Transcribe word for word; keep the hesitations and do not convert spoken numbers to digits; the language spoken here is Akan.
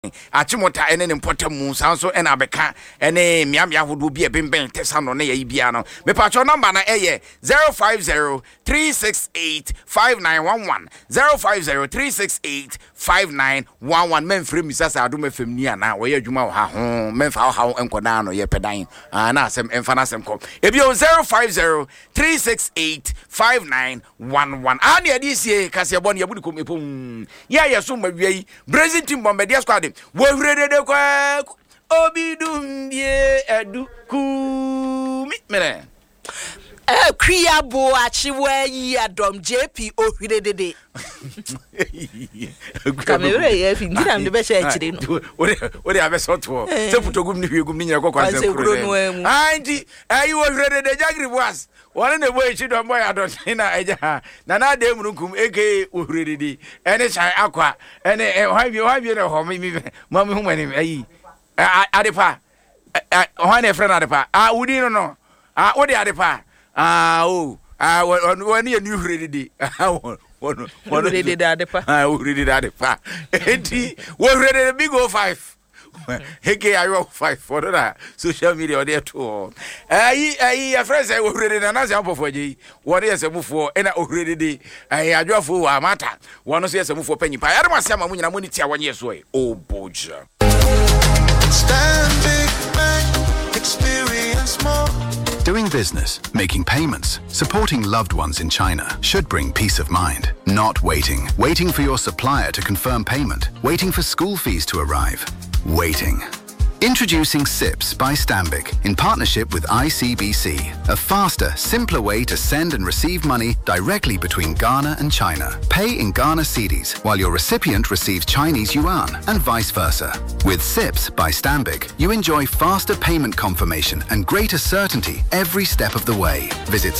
Achimota ene ne mpɔtam mu sanso ena beka ene miamia hodo bi ebemben tesano na ye bia no me pacho number na eye zero five zero three six eight five nine one one zero five zero three six eight five nine one one men free misasa adom fm ni ana wo ye adwuma wo ha ho men fa ha enkoda no ye pedan ana asem emfa na asem kom ebio zero five zero three six eight five nine one one ani adisie kase bɔ ne yabudi kom epom ya ye so mawiai Brazil team bombardier squad wo hurede kwa obidum die edu ku mi mere eh kriya bo achiwa yi adom J P o hurede de kamera ye fi ndira mde be sha chire no ore ore abesoto se putogum ni hwegum ni nyako kwa se kuro anti ayi wo hurede de jagri boas wona ne boy chi do boy adon na eja na na de munkum eke wo hurede de ene chai akwa ene hwa bi hwa bi ne ho mi mi mami hu mani ayi adepa hwa ne friend adepa ah wudi no no ah wodi adepa ah oh ah woni new hurede de One one ready that pa. Ah, ready that pa. Enti, we ready big o five. Heke ayo five for that social media there too. Ayi ayi a friend say we ready na na say amfofo agi. One yes amfofo e na o ready dey. Ayi adwafo wa mata. One say amfofo panyi pa. Yare ma say ma munyina moni tia wanye so e. Oh boja. Stand big man, experience more. Doing business, making payments, supporting loved ones in China should bring peace of mind. Not waiting. Waiting for your supplier to confirm payment. Waiting for school fees to arrive. Waiting. Introducing SIPS by Stanbic in partnership with I C B C. A faster, simpler way to send and receive money directly between Ghana and China. Pay in Ghana cedis while your recipient receives Chinese yuan and vice versa. With SIPS by Stanbic, you enjoy faster payment confirmation and greater certainty every step of the way. Visit